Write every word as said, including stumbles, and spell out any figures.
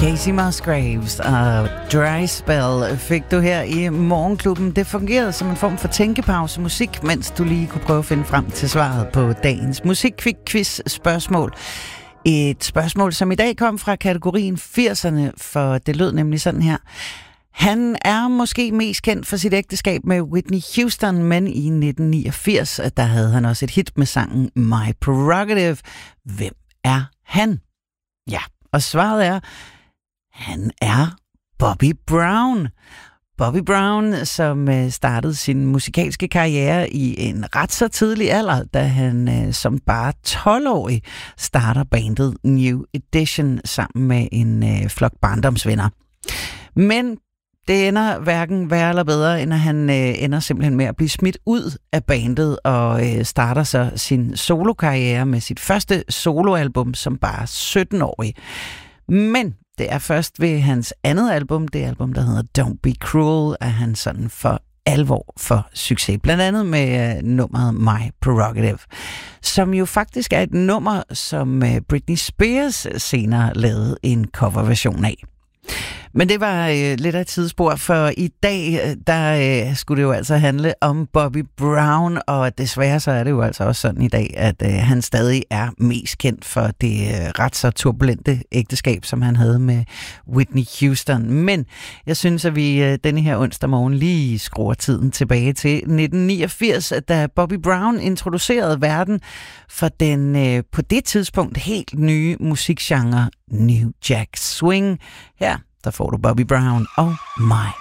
Casey Musgraves og Dry Spell fik du her i Morgenklubben. Det fungerede som en form for tænkepause musik, mens du lige kunne prøve at finde frem til svaret på dagens musikquiz-spørgsmål. Et spørgsmål, som i dag kom fra kategorien firserne, for det lød nemlig sådan her. Han er måske mest kendt for sit ægteskab med Whitney Houston, men i nitten niogfirs, der havde han også et hit med sangen My Prerogative. Hvem er han? Ja, og svaret er, han er Bobby Brown. Bobby Brown, som startede sin musikalske karriere i en ret så tidlig alder, da han som bare tolv-årig starter bandet New Edition sammen med en flok barndomsvenner. Men det ender hverken værre eller bedre, end at han ender simpelthen med at blive smidt ud af bandet og starter så sin solokarriere med sit første soloalbum som bare sytten-årig. Men det er først ved hans andet album, det album, der hedder Don't Be Cruel, at han sådan for alvor for succes. Blandt andet med uh, nummeret My Prerogative, som jo faktisk er et nummer, som uh, Britney Spears senere lavede en coverversion af. Men det var øh, lidt af et tidsspor, for i dag, der øh, skulle det jo altså handle om Bobby Brown, og desværre så er det jo altså også sådan i dag, at øh, han stadig er mest kendt for det øh, ret så turbulente ægteskab, som han havde med Whitney Houston. Men jeg synes, at vi øh, denne her onsdag morgen lige skruer tiden tilbage til nitten niogfirs, da Bobby Brown introducerede verden for den øh, på det tidspunkt helt nye musikgenre New Jack Swing. Her der får du Bobby Brown og My